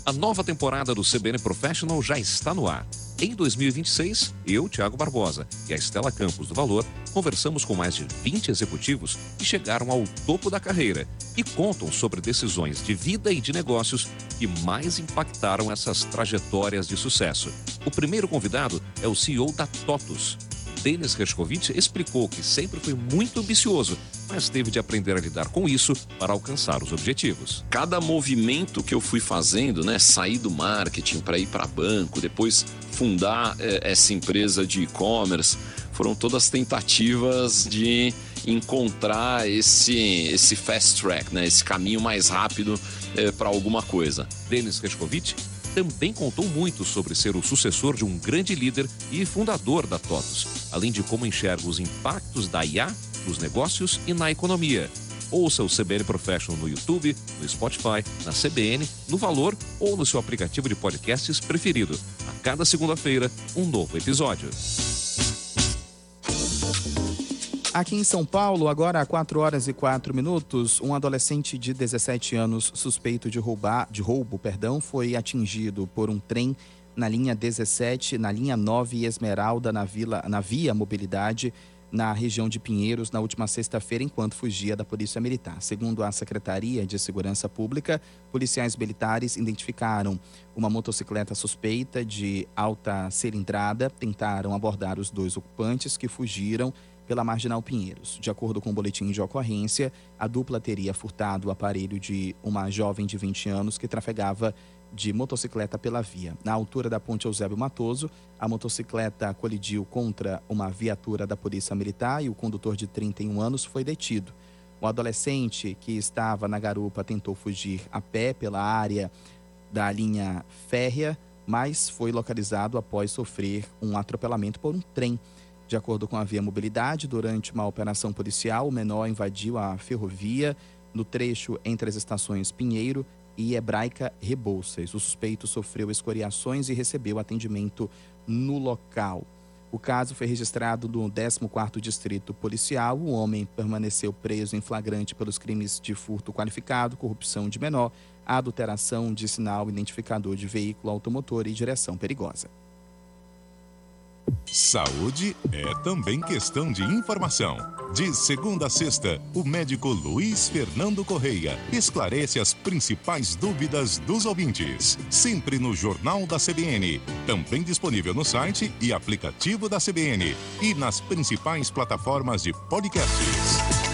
A nova temporada do CBN Professional já está no ar. Em 2026, eu, Thiago Barbosa, e a Estela Campos do Valor conversamos com mais de 20 executivos que chegaram ao topo da carreira e contam sobre decisões de vida e de negócios que mais impactaram essas trajetórias de sucesso. O primeiro convidado é o CEO da TOTUS. Denis Hershkovich explicou que sempre foi muito ambicioso, mas teve de aprender a lidar com isso para alcançar os objetivos. Cada movimento que eu fui fazendo, sair do marketing para ir para banco, depois fundar essa empresa de e-commerce, foram todas tentativas de encontrar esse fast track, esse caminho mais rápido para alguma coisa. Denis Hershkovich também contou muito sobre ser o sucessor de um grande líder e fundador da TOTUS, além de como enxerga os impactos da IA nos negócios e na economia. Ouça o CBN Professional no YouTube, no Spotify, na CBN, no Valor ou no seu aplicativo de podcasts preferido. A cada segunda-feira, um novo episódio. Aqui em São Paulo, agora às 4h04, um adolescente de 17 anos suspeito de roubo, foi atingido por um trem na linha 17, na linha 9 Esmeralda, na Via Mobilidade, na região de Pinheiros, na última sexta-feira, enquanto fugia da Polícia Militar. Segundo a Secretaria de Segurança Pública, policiais militares identificaram uma motocicleta suspeita de alta cilindrada, tentaram abordar os dois ocupantes que fugiram pela Marginal Pinheiros. De acordo com o boletim de ocorrência, a dupla teria furtado o aparelho de uma jovem de 20 anos que trafegava de motocicleta pela via. Na altura da Ponte Eusébio Matoso, a motocicleta colidiu contra uma viatura da Polícia Militar e o condutor de 31 anos foi detido. O adolescente que estava na garupa tentou fugir a pé pela área da linha férrea, mas foi localizado após sofrer um atropelamento por um trem. De acordo com a Via Mobilidade, durante uma operação policial, o menor invadiu a ferrovia no trecho entre as estações Pinheiro e Hebraica Rebouças. O suspeito sofreu escoriações e recebeu atendimento no local. O caso foi registrado no 14º Distrito Policial. O homem permaneceu preso em flagrante pelos crimes de furto qualificado, corrupção de menor, adulteração de sinal identificador de veículo automotor e direção perigosa. Saúde é também questão de informação. De segunda a sexta, o médico Luiz Fernando Correia esclarece as principais dúvidas dos ouvintes. Sempre no Jornal da CBN. Também disponível no site e aplicativo da CBN. E nas principais plataformas de podcast.